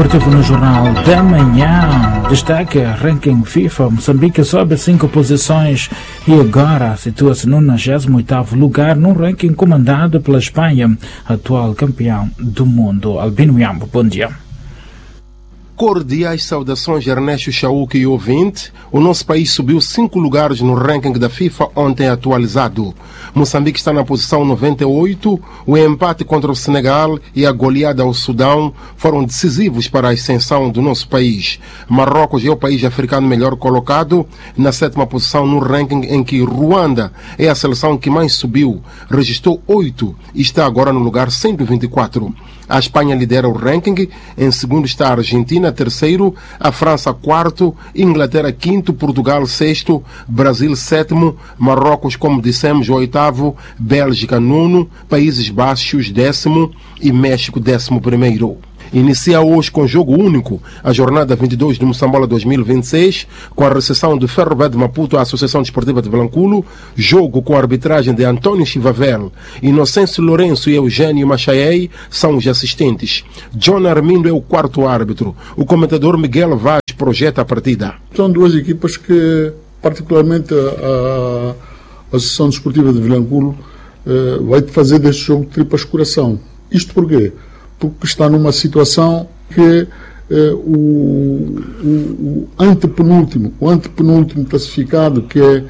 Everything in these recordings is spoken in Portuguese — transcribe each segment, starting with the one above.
desportivo no Jornal da Manhã. Destaque: ranking FIFA. Moçambique sobe 5 posições e agora situa-se no 98º lugar num ranking comandado pela Espanha, atual campeão do mundo. Albino Yambo, bom dia. Cordiais saudações, Ernesto Chauque e ouvinte. O nosso país subiu 5 lugares no ranking da FIFA ontem atualizado. Moçambique está na posição 98. O empate contra o Senegal e a goleada ao Sudão foram decisivos para a ascensão do nosso país. Marrocos é o país africano melhor colocado, na 7ª posição no ranking, em que Ruanda é a seleção que mais subiu. Registrou 8 e está agora no lugar 124. A Espanha lidera o ranking, em segundo está a Argentina, terceiro, a França, quarto, Inglaterra, quinto, Portugal, sexto, Brasil, sétimo, Marrocos, como dissemos, oitavo, Bélgica, nono, Países Baixos, 10º e México, 11º. Inicia hoje com jogo único a jornada 22 do Moçambola 2026, com a recepção do Ferroviário de Maputo à Associação Desportiva de Vilanculo, jogo com a arbitragem de António Chivavel. Inocêncio Lourenço e Eugênio Machaei são os assistentes. John Armindo é o quarto árbitro. O comentador Miguel Vaz projeta a partida. São duas equipas que, particularmente a Associação Desportiva de Vilanculo, vai fazer deste jogo tripas coração. Isto porquê? Porque está numa situação que o antepenúltimo classificado, que é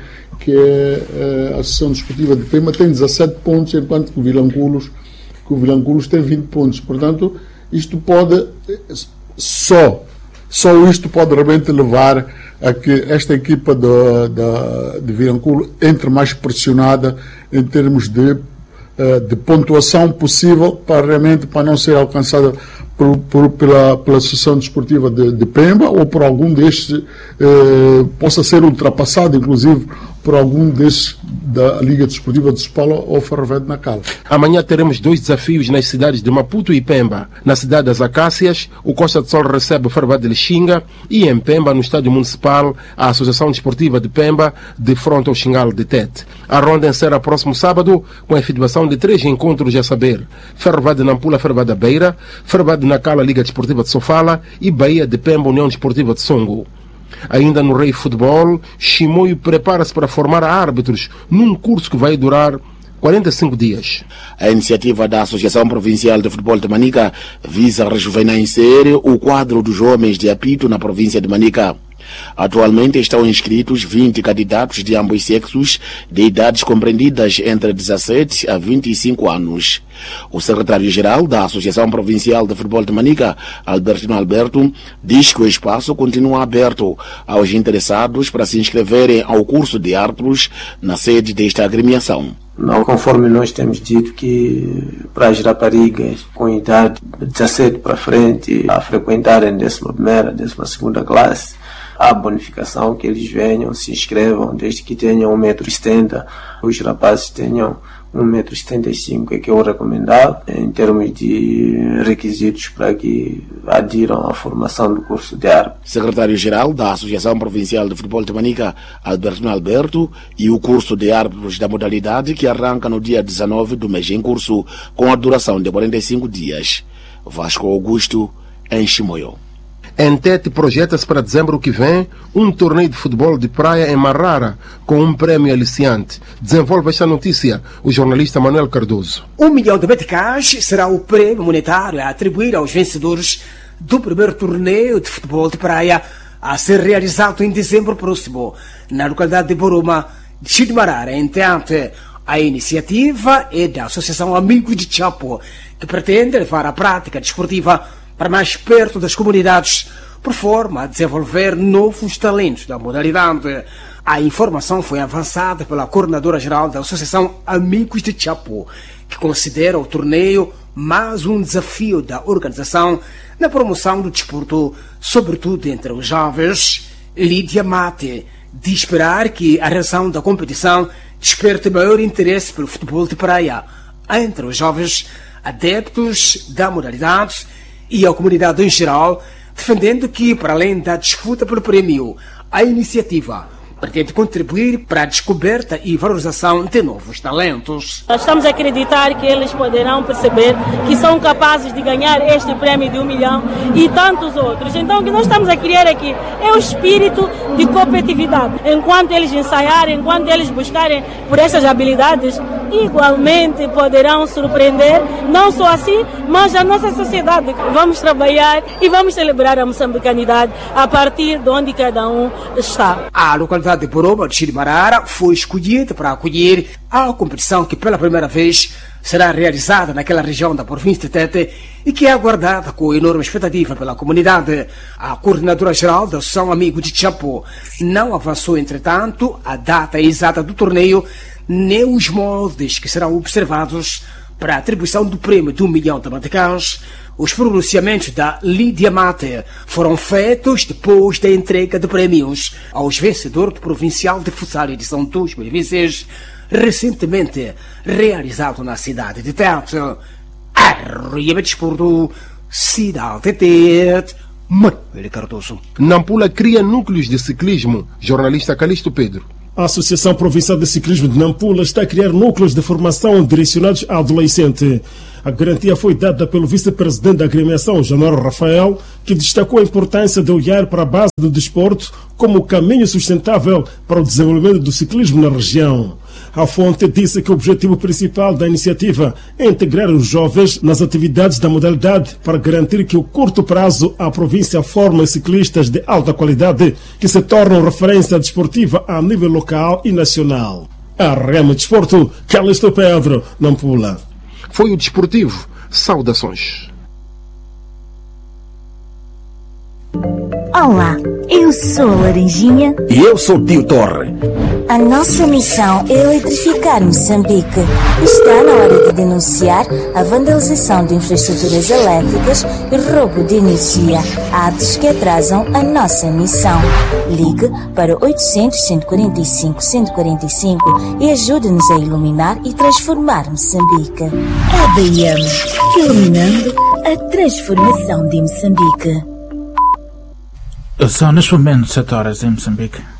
a Associação Desportiva de Pemba, tem 17 pontos, enquanto que o Vilanculos tem 20 pontos. Portanto, isto pode só isto pode realmente levar a que esta equipa de Vilanculo entre mais pressionada em termos de pontuação possível para não ser alcançada pela Associação Desportiva de Pemba, ou por algum destes possa ser ultrapassado, inclusive por algum destes da Liga Desportiva de Sopala ou Ferroviário de Nacala. Amanhã teremos 2 desafios nas cidades de Maputo e Pemba. Na cidade das Acácias, o Costa do Sol recebe o Ferroviário de Lixinga, e em Pemba, no Estádio Municipal, a Associação Desportiva de Pemba defronta o Xingal de Tete. A ronda encerra próximo sábado com a efetivação de 3 encontros a saber: Ferroviário de Nampula, Ferroviário da Beira, Ferroviário de Nacala, Liga Desportiva de Sofala, e Bahia de Pemba, União Desportiva de Songo. Ainda no Rei Futebol, Chimoio prepara-se para formar árbitros num curso que vai durar 45 dias. A iniciativa da Associação Provincial de Futebol de Manica visa rejuvenescer o quadro dos homens de apito na província de Manica. Atualmente estão inscritos 20 candidatos de ambos sexos, de idades compreendidas entre 17 a 25 anos. O secretário-geral da Associação Provincial de Futebol de Manica, Albertino Alberto, diz que o espaço continua aberto aos interessados para se inscreverem ao curso de árbitros na sede desta agremiação. Não, conforme nós temos dito que para as raparigas com idade de 17 para frente a frequentarem 11ª, 12ª classe, há bonificação, que eles venham, se inscrevam, desde que tenham 1,70 m, os rapazes tenham 1,75 m, que é o recomendável em termos de requisitos para que adiram à formação do curso de árbitro. Secretário-geral da Associação Provincial de Futebol de Manica, Albertino Alberto, e o curso de árbitros da modalidade que arranca no dia 19 do mês em curso, com a duração de 45 dias. Vasco Augusto, em Chimoio. Em Tete projeta-se para dezembro que vem um torneio de futebol de praia em Marrara, com um prémio aliciante. Desenvolve esta notícia o jornalista Manuel Cardoso. 1 milhão de meticais será o prémio monetário a atribuir aos vencedores do primeiro torneio de futebol de praia a ser realizado em dezembro próximo, na localidade de Boroma, de Marrara, em Tete. A iniciativa é da Associação Amigos de Chapo, que pretende levar a prática desportiva para mais perto das comunidades, por forma a desenvolver novos talentos da modalidade. A informação foi avançada pela coordenadora-geral da Associação Amigos de Chapo, que considera o torneio mais um desafio da organização na promoção do desporto, sobretudo entre os jovens. Lídia Mate diz esperar que a reação da competição desperte maior interesse pelo futebol de praia entre os jovens adeptos da modalidade e a comunidade em geral, defendendo que, para além da disputa pelo prémio, a iniciativa pretende contribuir para a descoberta e valorização de novos talentos. Nós estamos a acreditar que eles poderão perceber que são capazes de ganhar este prémio de 1 milhão e tantos outros. Então, o que nós estamos a criar aqui é o espírito de competitividade. Enquanto eles ensaiarem, enquanto eles buscarem por essas habilidades, igualmente poderão surpreender, não só assim, mas a nossa sociedade. Vamos trabalhar e vamos celebrar a moçambicanidade a partir de onde cada um está. A localidade de Boroma, de Chirimarara, foi escolhida para acolher a competição que pela primeira vez será realizada naquela região da província de Tete e que é aguardada com enorme expectativa pela comunidade. A coordenadora-geral da Associação Amigo de Chapo não avançou, entretanto, a data exata do torneio nem os moldes que serão observados para a atribuição do prêmio de 1 milhão de meticais. Os pronunciamentos da Lídia Mate foram feitos depois da entrega de prêmios aos vencedores do Provincial de Futsal edição 2026, recentemente realizado na cidade de Tete. Arriba Desporto, Cidade de Tete, Manuel Cardoso. Nampula cria núcleos de ciclismo. Jornalista Calixto Pedro. A Associação Provincial de Ciclismo de Nampula está a criar núcleos de formação direcionados ao adolescente. A garantia foi dada pelo vice-presidente da agremiação, Januário Rafael, que destacou a importância de olhar para a base do desporto como o caminho sustentável para o desenvolvimento do ciclismo na região. A fonte disse que o objetivo principal da iniciativa é integrar os jovens nas atividades da modalidade para garantir que, a curto prazo, a província forme ciclistas de alta qualidade que se tornam referência desportiva a nível local e nacional. A Rema Desporto, Calixto Pedro, Nampula. Foi o desportivo. Saudações. Olá, eu sou a Laranjinha. E eu sou o Tio Torre. A nossa missão é eletrificar Moçambique. Está na hora de denunciar a vandalização de infraestruturas elétricas e roubo de energia, atos que atrasam a nossa missão. Ligue para 800-145-145 e ajude-nos a iluminar e transformar Moçambique. ABM, iluminando a transformação de Moçambique. São neste momento 7 horas em Moçambique.